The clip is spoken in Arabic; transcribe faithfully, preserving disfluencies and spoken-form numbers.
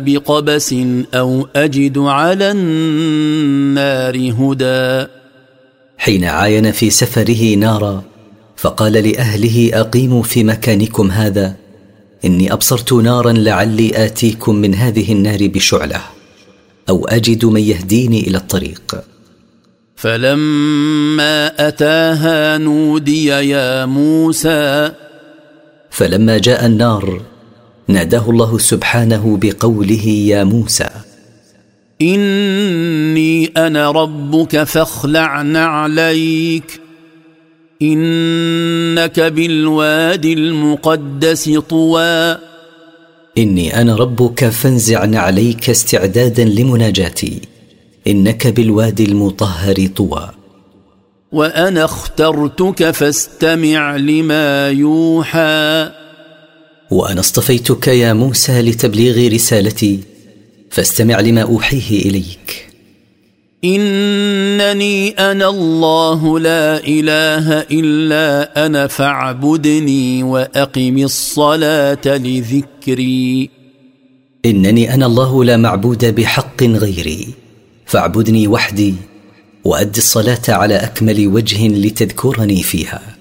بقبس أو أجد على النار هدى. حين عاين في سفره نارا فقال لأهله أقيموا في مكانكم هذا، إني أبصرت نارا لعلي آتيكم من هذه النار بشعلة أو أجد من يهديني إلى الطريق. فلما أتاها نودي يا موسى. فلما جاء النار ناداه الله سبحانه بقوله يا موسى: إني أنا ربك فاخلع نعليك إنك بالوادي المقدس طوى. إني أنا ربك فانزع نعليك استعدادا لمناجاتي، إنك بالوادي المطهر طوى. وأنا اخترتك فاستمع لما يوحى. وأنا اصطفيتك يا موسى لتبليغ رسالتي، فاستمع لما أوحيه إليك. إنني أنا الله لا إله إلا أنا فاعبدني وأقم الصلاة لذكري. إنني أنا الله لا معبود بحق غيري، فاعبدني وحدي وأد الصلاة على أكمل وجه لتذكرني فيها.